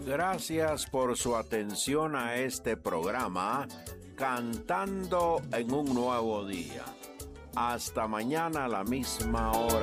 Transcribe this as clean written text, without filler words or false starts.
Gracias por su atención a este programa, Cantando en un Nuevo Día. Hasta mañana a la misma hora.